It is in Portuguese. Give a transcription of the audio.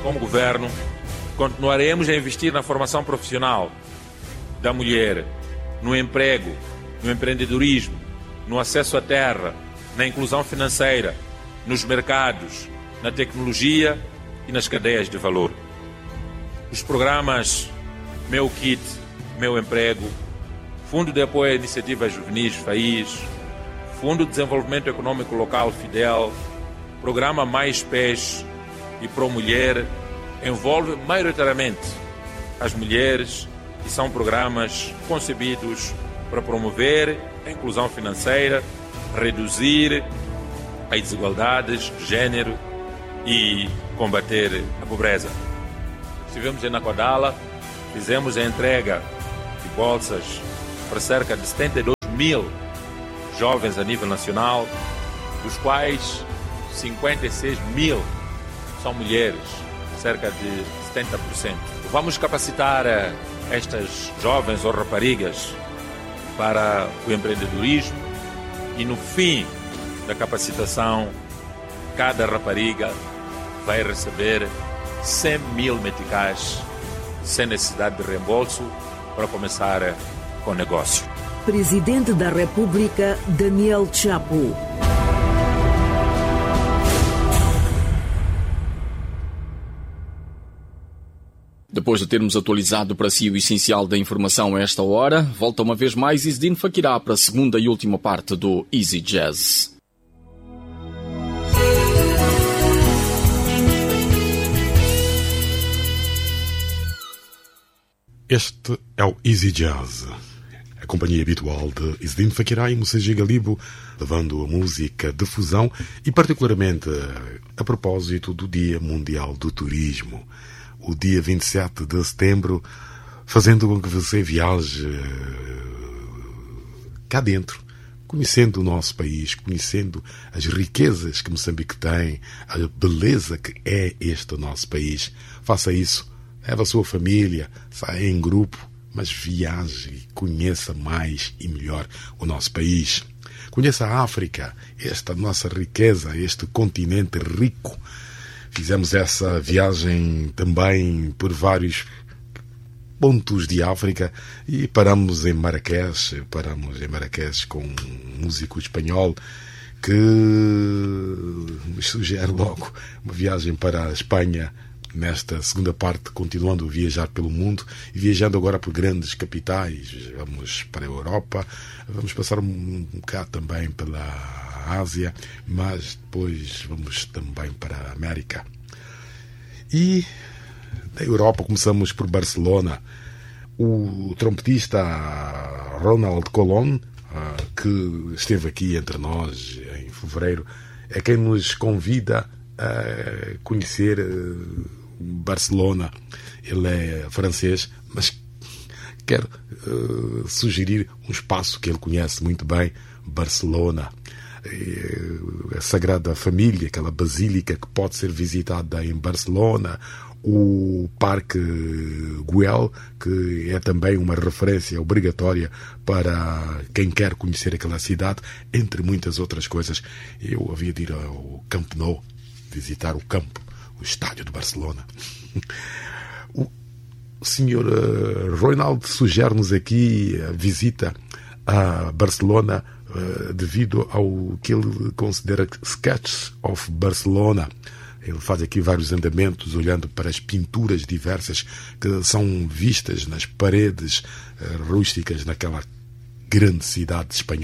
como governo, continuaremos a investir na formação profissional da mulher, no emprego, no empreendedorismo, no acesso à terra, na inclusão financeira, nos mercados, na tecnologia e nas cadeias de valor. Os programas Meu Kit, Meu Emprego, Fundo de Apoio a Iniciativas Juvenis FAIS, Fundo de Desenvolvimento Econômico Local Fidel, Programa Mais Pés e Pro Mulher envolvem maioritariamente as mulheres e são programas concebidos para promover a inclusão financeira, reduzir as desigualdades de género e combater a pobreza. Estivemos em Nakodala, fizemos a entrega de bolsas para cerca de 72 mil jovens a nível nacional, dos quais 56 mil são mulheres, cerca de 70%. Vamos capacitar estas jovens ou raparigas para o empreendedorismo e no fim da capacitação, cada rapariga vai receber 100 mil meticais sem necessidade de reembolso para começar com o negócio. Presidente da República, Daniel Chapo. Depois de termos atualizado para si o essencial da informação a esta hora, volta uma vez mais Izdin Fakirá para a segunda e última parte do Easy Jazz. Este é o Easy Jazz, a companhia habitual de Izdin Fakirá e Moussa Galibo, levando a música de fusão e particularmente a propósito do Dia Mundial do Turismo, o dia 27 de setembro, fazendo com que você viaje cá dentro, conhecendo o nosso país, conhecendo as riquezas que Moçambique tem, a beleza que é este nosso país. Faça isso, leve a sua família, saia em grupo, mas viaje e conheça mais e melhor o nosso país. Conheça a África, esta nossa riqueza, este continente rico. Fizemos essa viagem também por vários pontos de África e paramos em Marrakech com um músico espanhol que me sugere logo uma viagem para a Espanha nesta segunda parte, continuando a viajar pelo mundo e viajando agora por grandes capitais. Vamos para a Europa, vamos passar um bocado também pela Ásia, mas depois vamos também para a América. E da Europa começamos por Barcelona. O trompetista Ronald Colón, que esteve aqui entre nós em fevereiro, é quem nos convida a conhecer Barcelona. Ele é francês, mas quero sugerir um espaço que ele conhece muito bem, Barcelona. A Sagrada Família, aquela basílica que pode ser visitada em Barcelona, o Parque Güell, que é também uma referência obrigatória para quem quer conhecer aquela cidade, entre muitas outras coisas. Eu havia de ir ao Camp Nou, visitar o campo, o estádio de Barcelona. O Sr. Ronald sugere-nos aqui a visita a Barcelona devido ao que ele considera Sketches of Barcelona. Ele faz aqui vários andamentos olhando para as pinturas diversas que são vistas nas paredes rústicas naquela grande cidade espanhola.